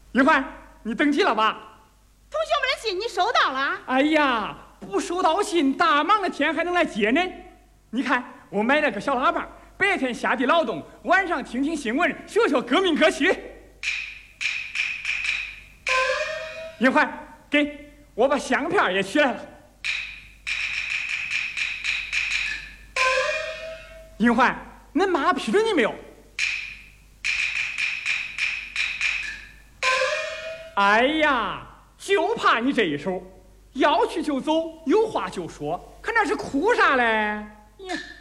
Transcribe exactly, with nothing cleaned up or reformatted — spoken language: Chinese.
云环，你登记了吧？ 同学们的信你收到了？ 哎呀，不收到信，大忙的天还能来接呢。你看，我买了个小喇叭，白天下地劳动，晚上听听新闻，学学革命歌曲。云环，给我把相片也取来了。云环，恁妈批准你没有？哎呀，就怕你这一手，要去就走，有话就说，可那是哭啥嘞？呀！